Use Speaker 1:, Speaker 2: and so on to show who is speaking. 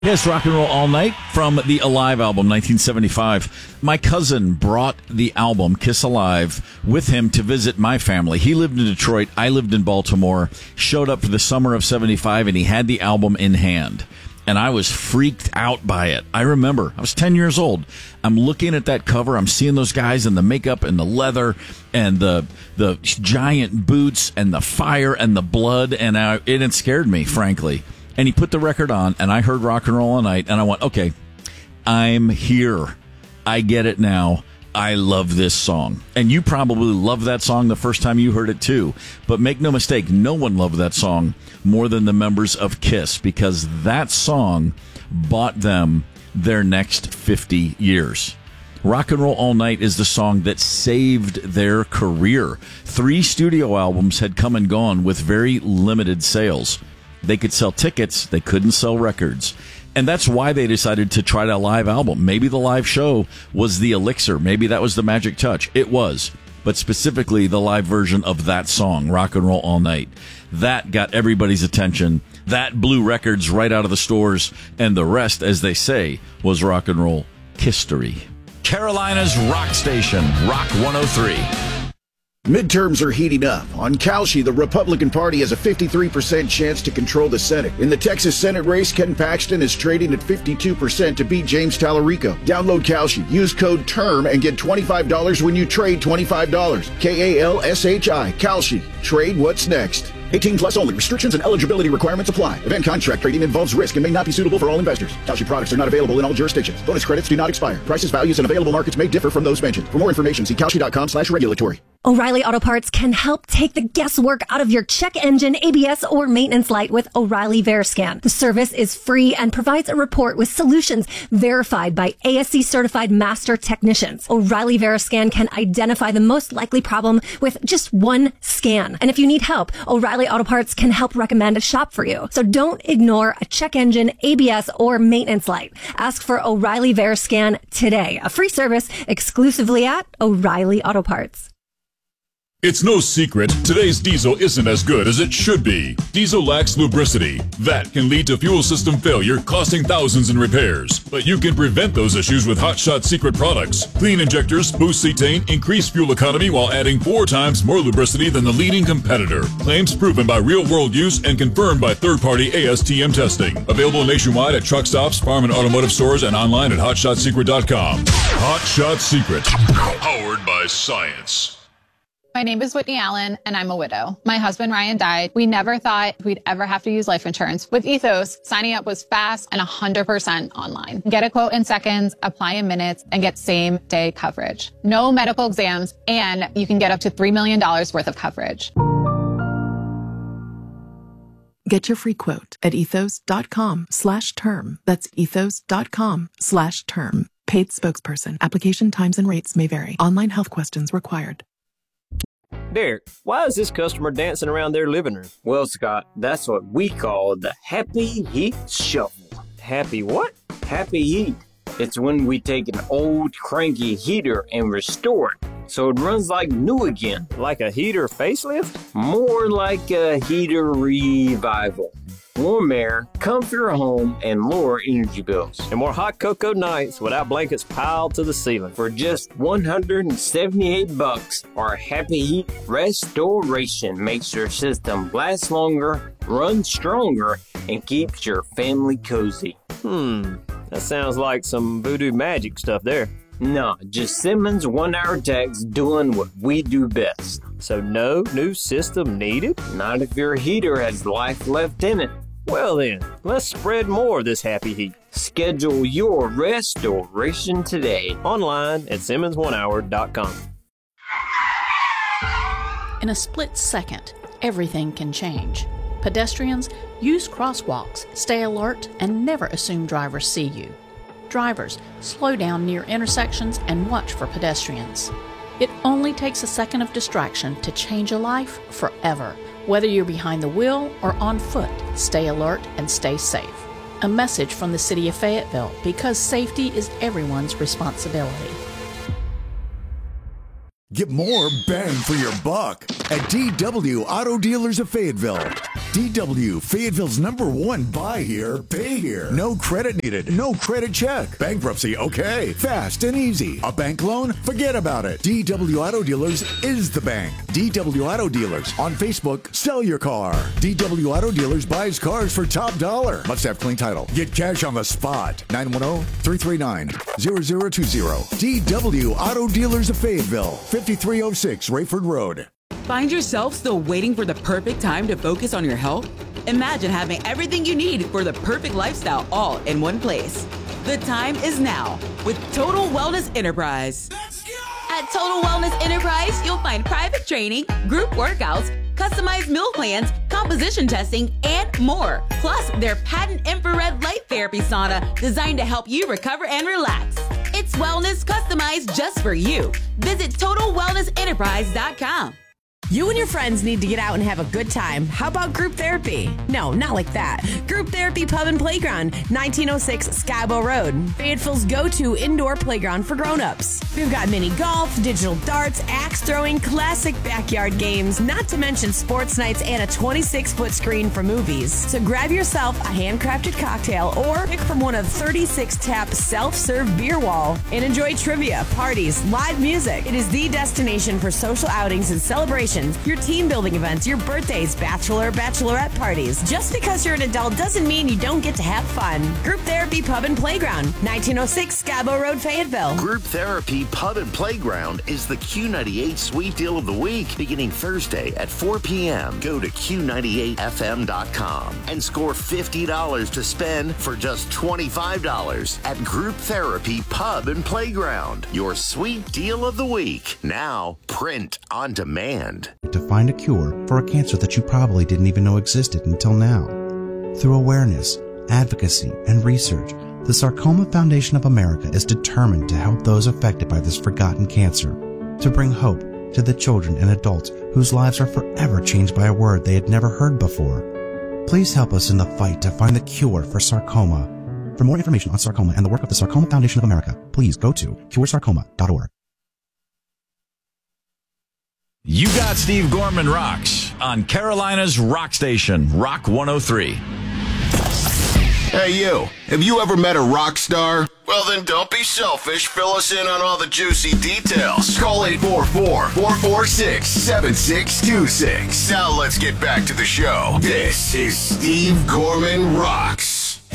Speaker 1: Yes, Rock and Roll All Night from the Alive album, 1975. My cousin brought the album, Kiss Alive, with him to visit my family. He lived in Detroit. I lived in Baltimore. Showed up for the summer of 75, and he had the album in hand. And I was freaked out by it. I remember, I was 10 years old. I'm looking at that cover. I'm seeing those guys in the makeup and the leather and the giant boots and the fire and the blood, and it scared me, frankly. And he put the record on, and I heard Rock and Roll All Night, and I went, okay, I'm here. I get it now. I love this song. And you probably loved that song the first time you heard it, too. But make no mistake, no one loved that song more than the members of Kiss, because that song bought them their next 50 years. Rock and Roll All Night is the song that saved their career. 3 studio albums had come and gone with very limited sales. They could sell tickets, they couldn't sell records. And that's why they decided to try a live album. Maybe the live show was the elixir. Maybe that was the magic touch. It was. But specifically the live version of that song, Rock and Roll All Night. That got everybody's attention. That blew records right out of the stores. And the rest, as they say, was rock and roll history. Carolina's rock station, Rock 103.
Speaker 2: Midterms are heating up. On Kalshi, the Republican Party has a 53% chance to control the Senate. In the Texas Senate race, Ken Paxton is trading at 52% to beat James Tallarico. Download Kalshi, use code TERM, and get $25 when you trade $25. Kalshi. Kalshi. Trade what's next. 18 plus only. Restrictions and eligibility requirements apply. Event contract trading involves risk and may not be suitable for all investors. Kalshi products are not available in all jurisdictions. Bonus credits do not expire. Prices, values, and available markets may differ from those mentioned. For more information, see Kalshi.com/regulatory.
Speaker 3: O'Reilly Auto Parts can help take the guesswork out of your check engine, ABS, or maintenance light with O'Reilly VeriScan. The service is free and provides a report with solutions verified by ASC certified master technicians. O'Reilly VeriScan can identify the most likely problem with just one scan. And if you need help, O'Reilly Auto Parts can help recommend a shop for you. So don't ignore a check engine, ABS, or maintenance light. Ask for O'Reilly VeriScan today. A free service exclusively at O'Reilly Auto Parts.
Speaker 4: It's no secret, today's diesel isn't as good as it should be. Diesel lacks lubricity. That can lead to fuel system failure, costing thousands in repairs. But you can prevent those issues with Hot Shot Secret products. Clean injectors, boost cetane, increase fuel economy while adding 4 times more lubricity than the leading competitor. Claims proven by real-world use and confirmed by third-party ASTM testing. Available nationwide at truck stops, farm and automotive stores, and online at HotShotSecret.com. Hot Shot Secret. Powered by science.
Speaker 5: My name is Whitney Allen, and I'm a widow. My husband, Ryan, died. We never thought we'd ever have to use life insurance. With Ethos, signing up was fast and 100% online. Get a quote in seconds, apply in minutes, and get same-day coverage. No medical exams, and you can get up to $3 million worth of coverage.
Speaker 6: Get your free quote at ethos.com/term. That's ethos.com/term. Paid spokesperson. Application times and rates may vary. Online health questions required.
Speaker 7: Derek, why is this customer dancing around their living room?
Speaker 8: Well, Scott, that's what we call the Happy Heat Shuffle.
Speaker 7: Happy what?
Speaker 8: Happy Heat. It's when we take an old cranky heater and restore it so it runs like new again.
Speaker 7: Like a heater facelift?
Speaker 8: More like a heater revival. Warm air, comfier home, and lower energy bills.
Speaker 7: And more hot cocoa nights without blankets piled to the ceiling.
Speaker 8: For just $178, our Happy Heat Restoration makes your system last longer, run stronger, and keeps your family cozy.
Speaker 7: That sounds like some voodoo magic stuff there.
Speaker 8: No, just Simmons 1-hour techs doing what we do best.
Speaker 7: So no new system needed?
Speaker 8: Not if your heater has life left in it.
Speaker 7: Well then, let's spread more of this happy heat.
Speaker 8: Schedule your restoration today.
Speaker 7: Online at SimmonsOneHour.com.
Speaker 9: In a split second, everything can change. Pedestrians, use crosswalks, stay alert, and never assume drivers see you. Drivers, slow down near intersections and watch for pedestrians. It only takes a second of distraction to change a life forever. Whether you're behind the wheel or on foot, stay alert and stay safe. A message from the City of Fayetteville, because safety is everyone's responsibility.
Speaker 10: Get more bang for your buck at DW Auto Dealers of Fayetteville. DW, Fayetteville's #1 buy here, pay here. No credit needed, no credit check. Bankruptcy, okay. Fast and easy. A bank loan? Forget about it. DW Auto Dealers is the bank. DW Auto Dealers. On Facebook, sell your car. DW Auto Dealers buys cars for top dollar. Must have clean title. Get cash on the spot. 910-339-0020. DW Auto Dealers of Fayetteville. 5306 Rayford Road.
Speaker 11: Find yourself still waiting for the perfect time to focus on your health? Imagine having everything you need for the perfect lifestyle all in one place. The time is now with Total Wellness Enterprise. At Total Wellness Enterprise, you'll find private training, group workouts, customized meal plans, composition testing, and more. Plus, their patent infrared light therapy sauna designed to help you recover and relax. It's wellness customized just for you. Visit TotalWellnessEnterprise.com.
Speaker 12: You and your friends need to get out and have a good time. How about group therapy? No, not like that. Group Therapy Pub and Playground, 1906 Skybo Road. Fayetteville's go-to indoor playground for grown-ups. We've got mini golf, digital darts, axe throwing, classic backyard games, not to mention sports nights and a 26-foot screen for movies. So grab yourself a handcrafted cocktail or pick from one of 36 tap self-serve beer wall and enjoy trivia, parties, live music. It is the destination for social outings and celebrations, your team building events, your birthdays, bachelor, bachelorette parties. Just because you're an adult doesn't mean you don't get to have fun. Group Therapy Pub and Playground, 1906 Skybo Road, Fayetteville.
Speaker 13: Group Therapy Pub and Playground is the Q98 Sweet Deal of the Week, beginning Thursday at 4 p.m. Go to Q98FM.com and score $50 to spend for just $25 at Group Therapy Pub and Playground. Your Sweet Deal of the Week, now print on demand.
Speaker 14: To find a cure for a cancer that you probably didn't even know existed until now. Through awareness, advocacy, and research, the Sarcoma Foundation of America is determined to help those affected by this forgotten cancer, to bring hope to the children and adults whose lives are forever changed by a word they had never heard before. Please help us in the fight to find the cure for sarcoma. For more information on sarcoma and the work of the Sarcoma Foundation of America, please go to curesarcoma.org.
Speaker 1: You got Steve Gorman Rocks on Carolina's Rock Station, Rock 103.
Speaker 15: Hey, you. Have you ever met a rock star? Well, then don't be selfish. Fill us in on all the juicy details. Call 844-446-7626. Now let's get back to the show. This is Steve Gorman Rocks.